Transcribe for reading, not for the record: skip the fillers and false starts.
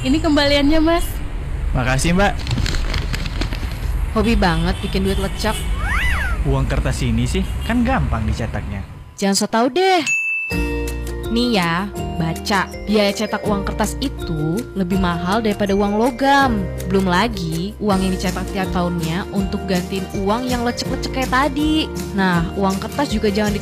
Ini kembaliannya, Mas. Makasih, Mbak. Hobi banget bikin duit lecek. Uang kertas ini sih kan gampang dicetaknya. Jangan so tau deh. Nih ya, baca. Biaya cetak uang kertas itu lebih mahal daripada uang logam. Belum lagi uang yang dicetak tiap tahunnya untuk gantiin uang yang lecek-lecek kayak tadi. Nah, uang kertas juga jangan